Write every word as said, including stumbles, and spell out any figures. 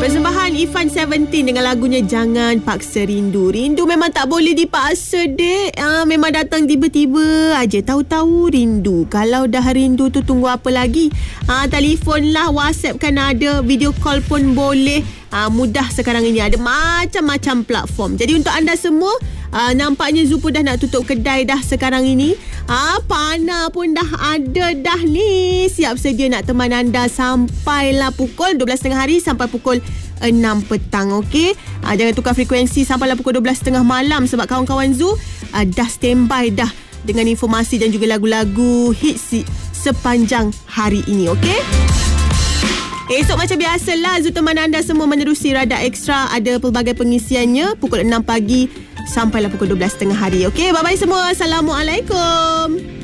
Persembahan Ifan Seventeen dengan lagunya Jangan Paksa Rindu. Rindu memang tak boleh dipaksa, dek. Ah, memang datang tiba-tiba aja. Tahu-tahu rindu. Kalau dah rindu tu tunggu apa lagi? Ah, telefon lah, WhatsApp kan ada, video call pun boleh. Ah, mudah sekarang ini. Ada macam-macam platform. Jadi untuk anda semua, ah, nampaknya Zupo dah nak tutup kedai dah sekarang ini. Ah, Pana pun dah ada dah ni. Siap sedia nak teman anda sampailah pukul dua belas tiga puluh hari sampai pukul enam petang, okey? Ah, jangan tukar frekuensi sampailah pukul dua belas tiga puluh malam sebab kawan-kawan Zu ah, dah standby dah dengan informasi dan juga lagu-lagu hits sepanjang hari ini, okey? Esok macam biasalah Zu teman anda semua menerusi Radar Extra. Ada pelbagai pengisiannya pukul enam pagi sampailah pukul dua belas tiga puluh hari, okey? Bye-bye semua. Assalamualaikum.